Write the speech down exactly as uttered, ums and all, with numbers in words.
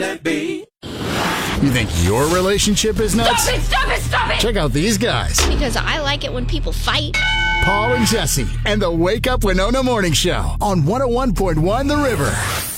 it be. You think your relationship is nuts? Stop it, stop it, stop it! Check out these guys. Because I like it when people fight. Paul and Jesse and the Wake Up Winona Morning Show on one oh one point one The River.